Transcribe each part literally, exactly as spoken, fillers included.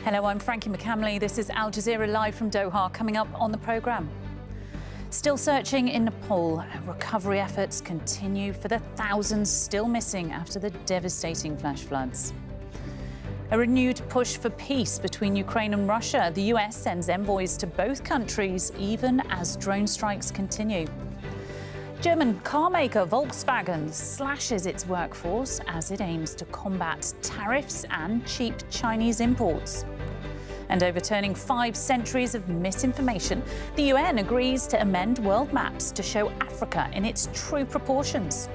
Hello, I'm Frankie McCamley. This is Al Jazeera live from Doha. Coming up on the programme. Still searching in Nepal. Recovery efforts continue for the thousands still missing after the devastating flash floods. A renewed push for peace between Ukraine and Russia. The U S sends envoys to both countries even as drone strikes continue. German car maker Volkswagen slashes its workforce as it aims to combat tariffs and cheap Chinese imports. And overturning five centuries of misinformation, the U N agrees to amend world maps to show Africa in its true proportions.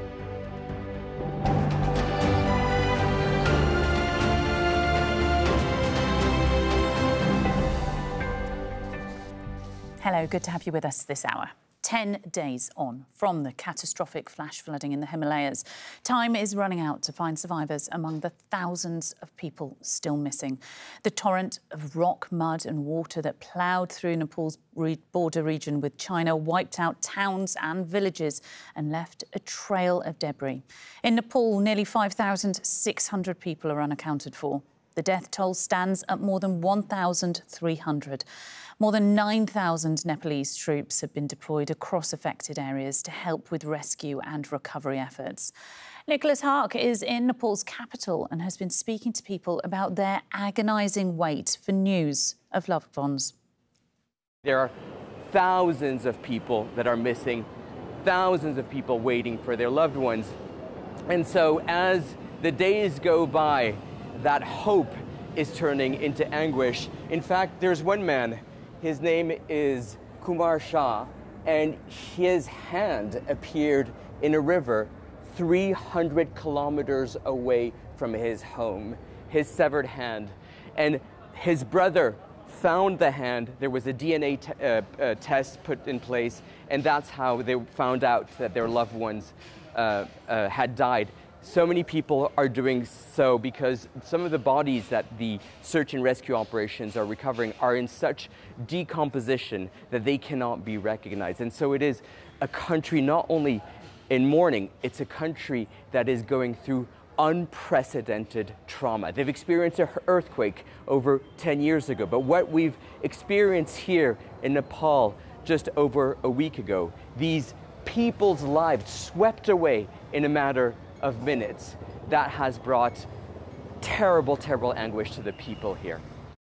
Hello, good to have you with us this hour. Ten days on from the catastrophic flash flooding in the Himalayas. Time is running out to find survivors among the thousands of people still missing. The torrent of rock, mud and water that ploughed through Nepal's border region with China wiped out towns and villages and left a trail of debris. In Nepal, nearly five thousand six hundred people are unaccounted for. The death toll stands at more than one thousand three hundred. More than nine thousand Nepalese troops have been deployed across affected areas to help with rescue and recovery efforts. Nicholas Hark is in Nepal's capital and has been speaking to people about their agonising wait for news of loved ones. There are thousands of people that are missing, thousands of people waiting for their loved ones. And so as the days go by, that hope is turning into anguish. In fact, there's one man. His name is Kumar Shah, and his hand appeared in a river three hundred kilometers away from his home, his severed hand. And his brother found the hand. There was a D N A t uh, uh, test put in place, and that's how they found out that their loved ones uh, uh, had died. So many people are doing so because some of the bodies that the search and rescue operations are recovering are in such decomposition that they cannot be recognized. And so it is a country not only in mourning, it's a country that is going through unprecedented trauma. They've experienced an earthquake over ten years ago, but what we've experienced here in Nepal just over a week ago, these people's lives swept away in a matter of minutes, that has brought terrible, terrible anguish to the people here.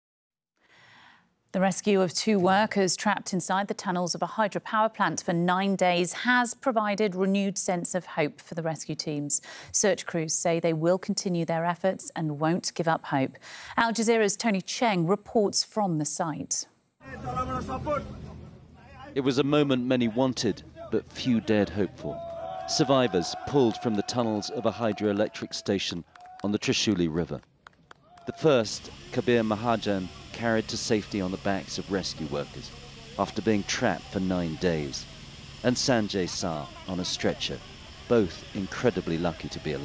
The rescue of two workers trapped inside the tunnels of a hydropower plant for nine days has provided renewed sense of hope for the rescue teams. Search crews say they will continue their efforts and won't give up hope. Al Jazeera's Tony Cheng reports from the site. It was a moment many wanted, but few dared hope for. Survivors pulled from the tunnels of a hydroelectric station on the Trishuli River. The first, Kabir Mahajan, carried to safety on the backs of rescue workers after being trapped for nine days. And Sanjay Sah on a stretcher, both incredibly lucky to be alive.